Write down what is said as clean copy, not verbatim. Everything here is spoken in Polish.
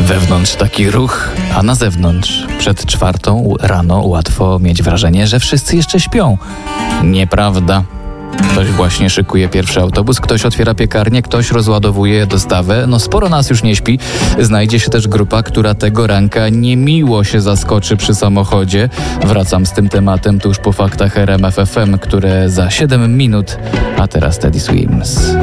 Wewnątrz taki ruch, a na zewnątrz przed 4 rano łatwo mieć wrażenie, że wszyscy jeszcze śpią. Nieprawda. Ktoś właśnie szykuje pierwszy autobus, ktoś otwiera piekarnię, ktoś rozładowuje dostawę. Sporo nas już nie śpi. Znajdzie się też grupa, która tego ranka niemiło się zaskoczy przy samochodzie. Wracam z tym tematem tuż po faktach RMF FM, które za 7 minut. A teraz Teddy Swims.